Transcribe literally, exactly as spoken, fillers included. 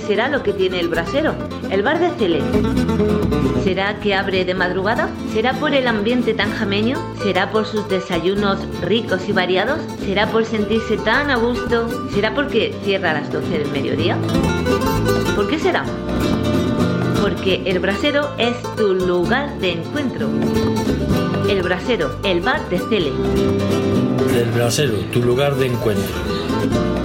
será lo que tiene el brasero, el bar de Cele. ¿Será que abre de madrugada? ¿Será por el ambiente tan jameño? ¿Será por sus desayunos ricos y variados? ¿Será por sentirse tan a gusto? ¿Será porque cierra a las doce del mediodía? ¿Por qué será? Porque el brasero es tu lugar de encuentro. El brasero, el bar de Cele. El brasero, tu lugar de encuentro.